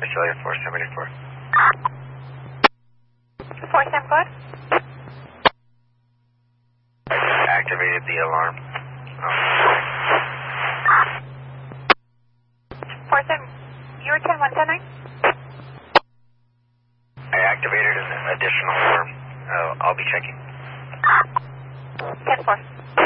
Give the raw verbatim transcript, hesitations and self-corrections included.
Australia four seventy-four. four seven four. Activated the alarm. Um, four seven, you return one ten nine? I activated an additional alarm. Uh, I'll be checking. ten four.